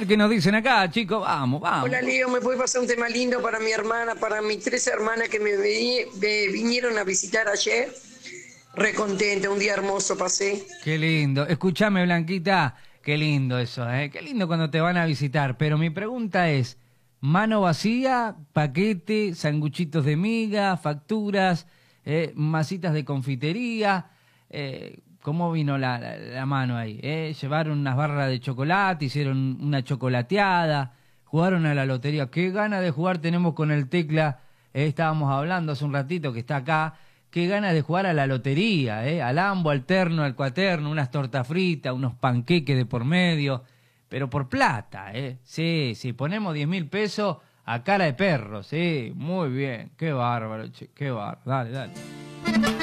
ver qué nos dicen acá, chicos. Vamos, vamos. Hola Leo, ¿me puede pasar un tema lindo para mi hermana, para mis 3 hermanas que me vinieron a visitar ayer? Recontenta, un día hermoso pasé. Qué lindo. Escúchame, Blanquita. Qué lindo eso, ¿eh? Qué lindo cuando te van a visitar. Pero mi pregunta es, ¿mano vacía, paquete, sanguchitos de miga, facturas, masitas de confitería? ¿Cómo vino la mano ahí? ¿Llevaron unas barras de chocolate, hicieron una chocolateada, jugaron a la lotería? Qué ganas de jugar tenemos con el Tecla. Estábamos hablando hace un ratito que está acá. Qué ganas de jugar a la lotería, al ambo, al terno, al cuaterno, unas tortas fritas, unos panqueques de por medio, pero por plata, Sí, sí, ponemos 10.000 pesos a cara de perro, sí, muy bien, qué bárbaro, che, qué bárbaro, dale, dale.